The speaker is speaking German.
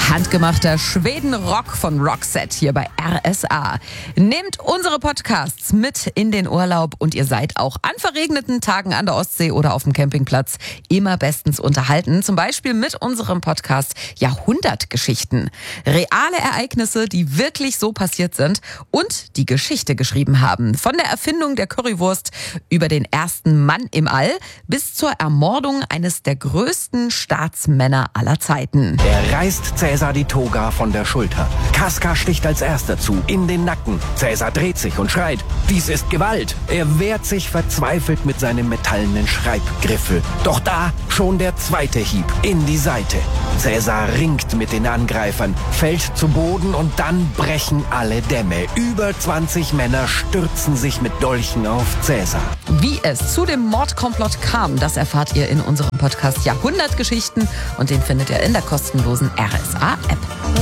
Handgemachter Schweden-Rock von Roxette hier bei RSA. Nehmt unsere Podcasts mit in den Urlaub und ihr seid auch an verregneten Tagen an der Ostsee oder auf dem Campingplatz immer bestens unterhalten. Zum Beispiel mit unserem Podcast Jahrhundertgeschichten. Reale Ereignisse, die wirklich so passiert sind und die Geschichte geschrieben haben. Von der Erfindung der Currywurst über den ersten Mann im All bis zur Ermordung eines der größten Staatsmänner aller Zeiten. Er reißt Cäsar die Toga von der Schulter. Casca sticht als erster zu, in den Nacken. Cäsar dreht sich und schreit, dies ist Gewalt. Er wehrt sich verzweifelt mit seinem metallenen Schreibgriffel. Doch da schon der zweite Hieb in die Seite. Cäsar ringt mit den Angreifern, fällt zu Boden und dann brechen alle Dämme. Über 20 Männer stürzen sich mit Dolchen auf Cäsar. Wie es zu dem Mordkomplott kam, das erfahrt ihr in unserem Podcast Jahrhundertgeschichten und den findet ihr in der kostenlosen RSA-App.